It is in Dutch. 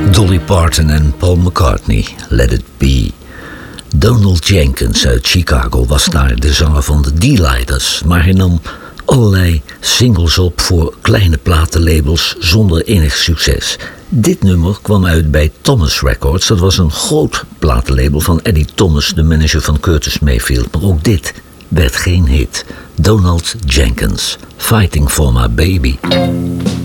Dolly Parton en Paul McCartney, Let It Be. Donald Jenkins uit Chicago was daar de zanger van de D-Lighters, maar hij nam allerlei singles op voor kleine platenlabels zonder enig succes. Dit nummer kwam uit bij Thomas Records. Dat was een groot platenlabel van Eddie Thomas, de manager van Curtis Mayfield. Maar ook dit werd geen hit. Donald Jenkins, Fighting for My Baby.